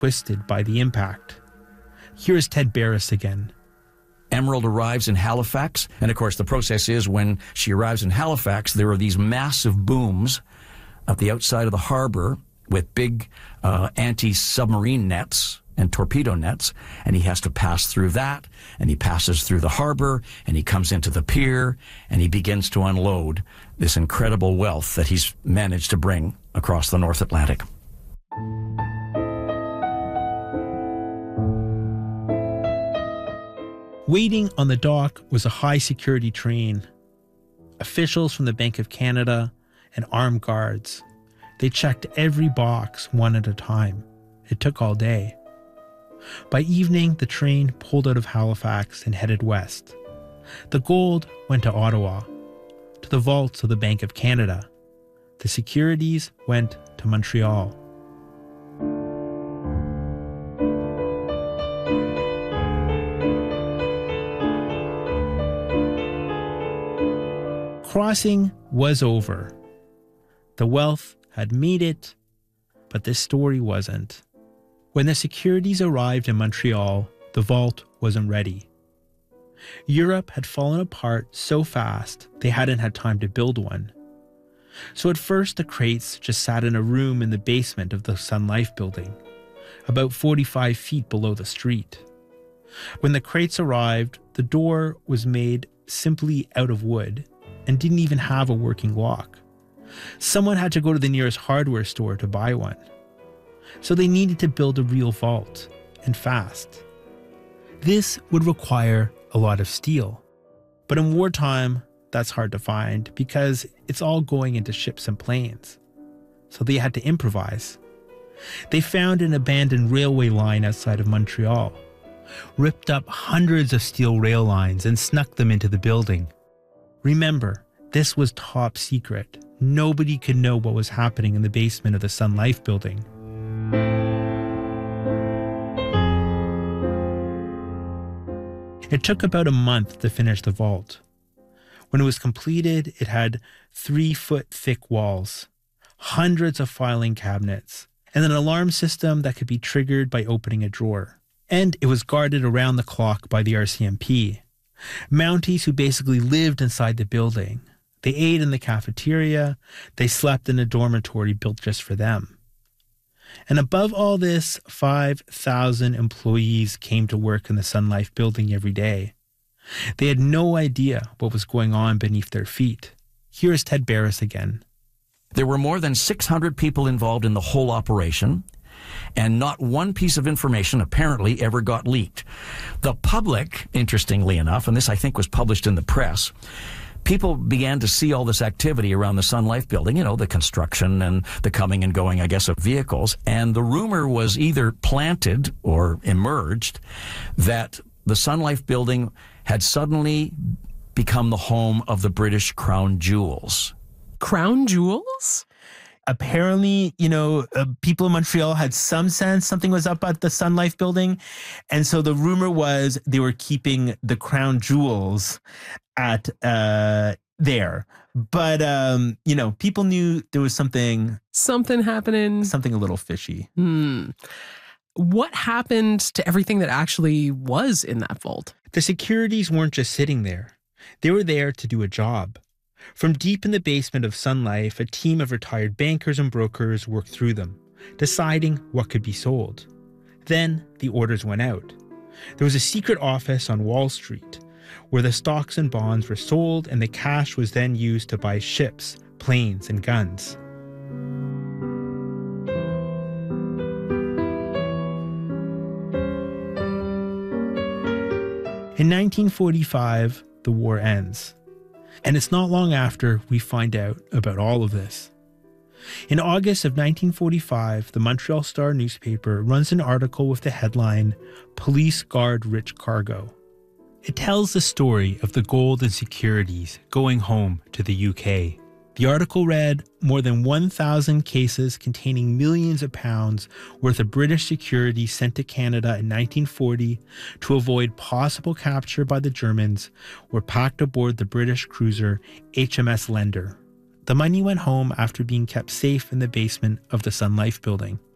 twisted by the impact. Here is Ted Barris again. Emerald arrives in Halifax, and of course the process is when she arrives in Halifax, there are these massive booms at the outside of the harbor with big anti-submarine nets and torpedo nets, and he has to pass through that, and he passes through the harbor, and he comes into the pier, and he begins to unload this incredible wealth that he's managed to bring across the North Atlantic. Waiting on the dock was a high-security train. Officials from the Bank of Canada and armed guards. They checked every box one at a time. It took all day. By evening, the train pulled out of Halifax and headed west. The gold went to Ottawa, to the vaults of the Bank of Canada. The securities went to Montreal. Crossing was over. The wealth had made it, but this story wasn't. When the securities arrived in Montreal, the vault wasn't ready. Europe had fallen apart so fast they hadn't had time to build one. So at first the crates just sat in a room in the basement of the Sun Life building, about 45 feet below the street. When the crates arrived, the door was made simply out of wood and didn't even have a working lock. Someone had to go to the nearest hardware store to buy one. So they needed to build a real vault, and fast. This would require a lot of steel. But in wartime, that's hard to find because it's all going into ships and planes. So they had to improvise. They found an abandoned railway line outside of Montreal, ripped up hundreds of steel rail lines and snuck them into the building. Remember, this was top secret. Nobody could know what was happening in the basement of the Sun Life building. It took about a month to finish the vault. When it was completed, it had 3-foot thick walls, hundreds of filing cabinets, and an alarm system that could be triggered by opening a drawer. And it was guarded around the clock by the RCMP. Mounties who basically lived inside the building. They ate in the cafeteria. They slept in a dormitory built just for them. And above all this, 5,000 employees came to work in the Sun Life building every day. They had no idea what was going on beneath their feet. Here is Ted Barris again. There were more than 600 people involved in the whole operation, and not one piece of information apparently ever got leaked. The public, interestingly enough, and this I think was published in the press, people began to see all this activity around the Sun Life building, you know, the construction and the coming and going, I guess, of vehicles. And the rumor was either planted or emerged that the Sun Life building had suddenly become the home of the British Crown Jewels. Crown Jewels? Apparently, people in Montreal had some sense something was up at the Sun Life building. And so the rumor was they were keeping the crown jewels at there. But, people knew there was something happening. Something a little fishy. What happened to everything that actually was in that vault? The securities weren't just sitting there. They were there to do a job. From deep in the basement of Sun Life, a team of retired bankers and brokers worked through them, deciding what could be sold. Then the orders went out. There was a secret office on Wall Street where the stocks and bonds were sold, and the cash was then used to buy ships, planes, and guns. In 1945, the war ends. And it's not long after we find out about all of this. In August of 1945, the Montreal Star newspaper runs an article with the headline, "Police Guard Rich Cargo." It tells the story of the gold and securities going home to the UK. The article read, more than 1,000 cases containing millions of pounds worth of British securities sent to Canada in 1940 to avoid possible capture by the Germans were packed aboard the British cruiser HMS Lender. The money went home after being kept safe in the basement of the Sun Life building.